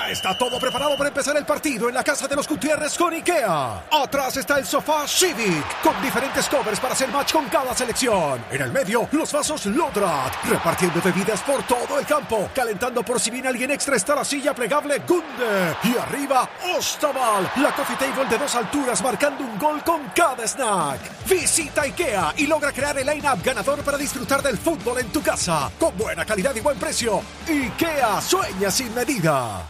Ya está todo preparado para empezar el partido en la casa de los Gutiérrez con IKEA. Atrás está el sofá Civic, con diferentes covers para hacer match con cada selección. En el medio, los vasos Lodrat, repartiendo bebidas por todo el campo. Calentando por si viene alguien extra está la silla plegable Gunde. Y arriba, Ostaval, la coffee table de 2 alturas marcando un gol con cada snack. Visita IKEA y logra crear el line-up ganador para disfrutar del fútbol en tu casa. Con buena calidad y buen precio. IKEA, sueña sin medida.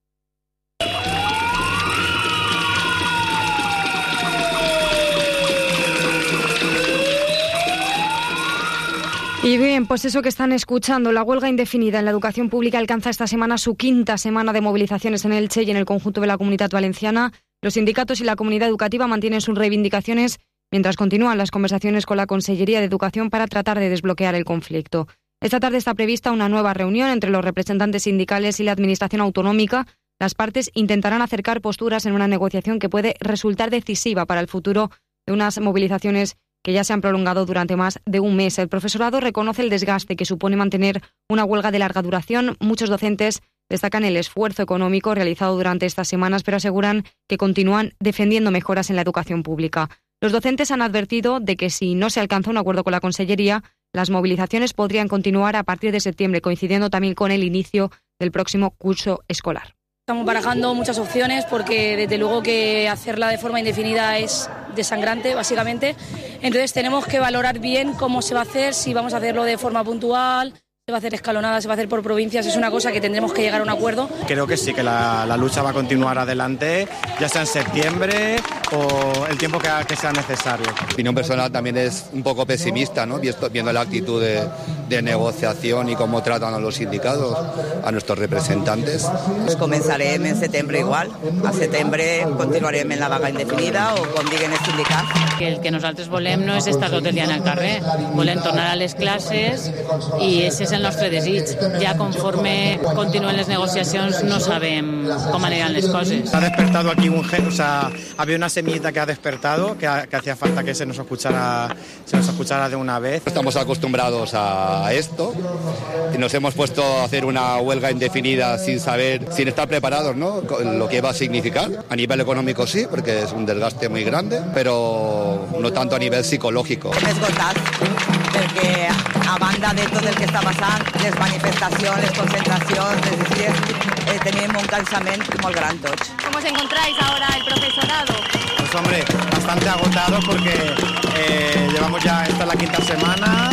Y bien, pues eso que están escuchando, la huelga indefinida en la educación pública alcanza esta semana su 5ª semana de movilizaciones en Elche y en el conjunto de la Comunidad Valenciana. Los sindicatos y la comunidad educativa mantienen sus reivindicaciones mientras continúan las conversaciones con la Consellería de Educación para tratar de desbloquear el conflicto. Esta tarde está prevista una nueva reunión entre los representantes sindicales y la Administración autonómica. Las partes intentarán acercar posturas en una negociación que puede resultar decisiva para el futuro de unas movilizaciones que ya se han prolongado durante más de un mes. El profesorado reconoce el desgaste que supone mantener una huelga de larga duración. Muchos docentes destacan el esfuerzo económico realizado durante estas semanas, pero aseguran que continúan defendiendo mejoras en la educación pública. Los docentes han advertido de que si no se alcanza un acuerdo con la Consellería, las movilizaciones podrían continuar a partir de septiembre, coincidiendo también con el inicio del próximo curso escolar. Estamos barajando muchas opciones porque desde luego que hacerla de forma indefinida es desangrante, básicamente. Entonces tenemos que valorar bien cómo se va a hacer, si vamos a hacerlo de forma puntual, se va a hacer escalonada, se va a hacer por provincias. Es una cosa que tendremos que llegar a un acuerdo. Creo que sí, que la lucha va a continuar adelante, ya sea en septiembre o el tiempo que sea necesario. Mi opinión personal también es un poco pesimista, ¿no? Viendo la actitud de negociación y cómo tratan a los sindicatos, a nuestros representantes. Pues començarem en setembre igual. A setembre continuarem en la vaga indefinida o com diguen els sindicats. El que nosaltres volem no és estar tot el dia en el carrer, volem tornar a les classes i ese és el nostre desig. Ja conforme continuen les negociacions no sabem com aniran les coses. Ha despertado aquí había una semillita que ha despertado, que hacía falta que se nos escuchara de una vez. Estamos acostumbrados a esto y nos hemos puesto a hacer una huelga indefinida sin estar preparados, ¿no? Lo que va a significar. A nivel económico sí, porque es un desgaste muy grande, pero no tanto a nivel psicológico. Hem esgotat perquè a banda de tot el que està passant, les manifestacions, les concentracions, les decisions, tenim un cansament molt gran tots. ¿Cómo os encontráis ahora el profesorado? Pues hombre, bastante agotados porque llevamos ya, esta es la 5ª semana,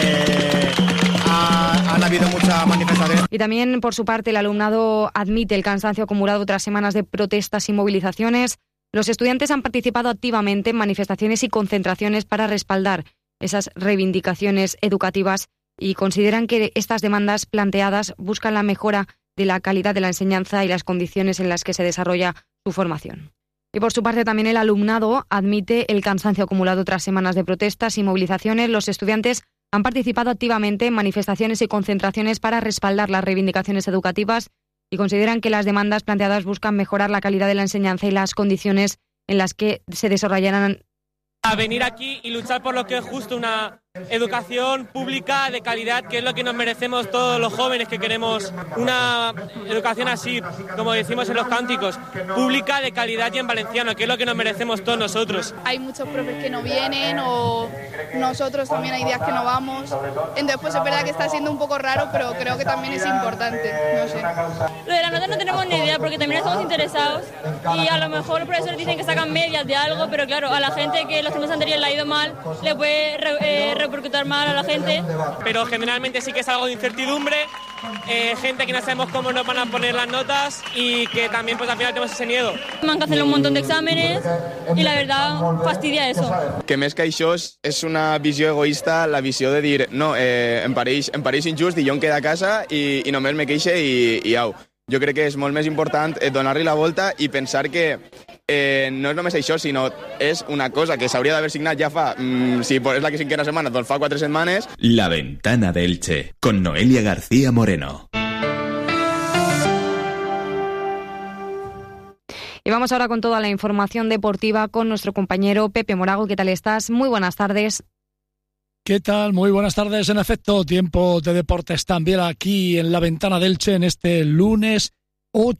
han habido muchas manifestaciones. Y también, por su parte, el alumnado admite el cansancio acumulado tras semanas de protestas y movilizaciones. Los estudiantes han participado activamente en manifestaciones y concentraciones para respaldar esas reivindicaciones educativas y consideran que estas demandas planteadas buscan la mejora de la calidad de la enseñanza y las condiciones en las que se desarrolla su formación. Y por su parte también el alumnado admite el cansancio acumulado tras semanas de protestas y movilizaciones. Los estudiantes han participado activamente en manifestaciones y concentraciones para respaldar las reivindicaciones educativas y consideran que las demandas planteadas buscan mejorar la calidad de la enseñanza y las condiciones en las que se desarrollarán. A venir aquí y luchar por lo que es justo, una educación pública de calidad, que es lo que nos merecemos todos los jóvenes que queremos una educación así, como decimos en los cánticos, pública de calidad y en valenciano, que es lo que nos merecemos todos nosotros. Hay muchos profes que no vienen o nosotros también hay días que no vamos, entonces pues es verdad que está siendo un poco raro, pero creo que también es importante, no sé. Lo de la nota no tenemos ni idea porque también estamos interesados y a lo mejor los profesores dicen que sacan medias de algo, pero claro, a la gente que los temas anteriores le ha ido mal, le puede repercutir mal a la gente. Pero generalmente sí que es algo de incertidumbre, gente que no sabemos cómo nos van a poner las notas y que también pues al final tenemos ese miedo. Me han que hacer un montón de exámenes y la verdad fastidia eso. Que més que això és una visió egoista, la visió de dir no, em pareix injust i jo em quedo a casa i només me queixe i au. Jo crec que és molt més important donar-li la volta i pensar que no és només això, sinó és una cosa que s'hauria d'haver signat ja fa, si és la 5ª setmana, doncs fa 4 setmanes. La Ventana de Elche, con Noelia García Moreno. Y vamos ahora con toda la información deportiva con nuestro compañero Pepe Morago. ¿Qué tal estás? Muy buenas tardes. ¿Qué tal? Muy buenas tardes. En efecto, tiempo de deportes también aquí en La Ventana de Elche en este lunes 8